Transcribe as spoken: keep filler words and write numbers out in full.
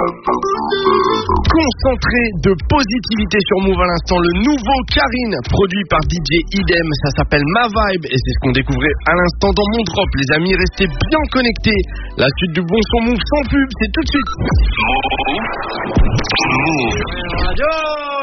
Concentré de positivité sur Move à l'instant, le nouveau Karine, produit par D J Idem, ça s'appelle Ma Vibe et c'est ce qu'on découvrait à l'instant dans mon drop. Les amis, restez bien connectés. La suite du bon son Move sans pub, c'est tout de suite. Move. Move. Radio.